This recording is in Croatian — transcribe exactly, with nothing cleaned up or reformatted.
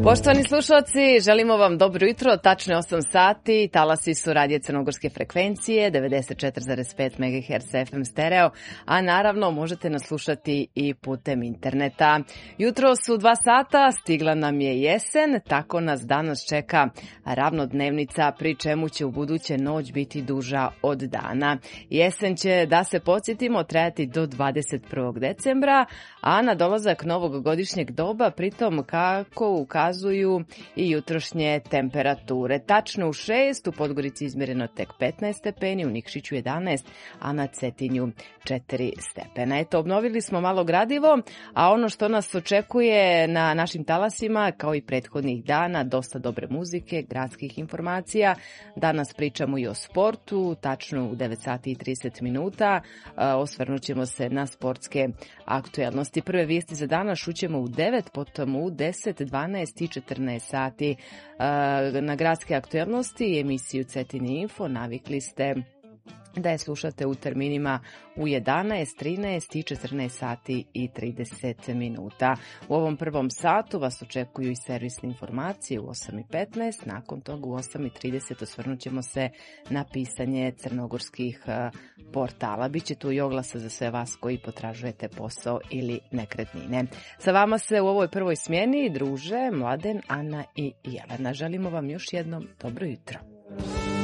Poštovani slušalci, želimo vam dobro jutro, tačno osam sati, talasi su radije crnogorske frekvencije, devedeset četiri zarez pet megaherca F M stereo, a naravno možete nas slušati i putem interneta. Jutro su dva sata, stigla nam je jesen, tako nas danas čeka ravnodnevnica, pri čemu će u buduće noć biti duža od dana. Jesen će, da se podsjetimo, trajati do dvadeset prvog decembra, a na dolazak novog godišnjeg doba, pritom kako ukazuju i jutrošnje temperature. Tačno u šest, u Podgorici izmjereno tek petnaest stepeni, u Nikšiću jedanaest, a na Cetinju četiri stepena. Eto, obnovili smo malo gradivo, a ono što nas očekuje na našim talasima, kao i prethodnih dana, dosta dobre muzike, gradskih informacija. Danas pričamo i o sportu, tačno u devet sati i trideset minuta. Osvrnut ćemo se na sportske aktuelnosti. Prve vijesti za danas šućemo u devet, potom u deset, dvanaest i četrnaest sati. Na gradske aktuelnosti emisiju Cetin Info navikli ste da je slušate u terminima u jedanaest, trinaest i četrnaest sati i trideset minuta. U ovom prvom satu vas očekuju i servisne informacije u osam i petnaest, nakon toga u osam i trideset osvrnut ćemo se na pisanje crnogorskih portala. Biće tu i oglasa za sve vas koji potražujete posao ili nekretnine. Sa vama se u ovoj prvoj smjeni druže Mladen, Ana i Jelena. Želimo vam još jednom dobro jutro.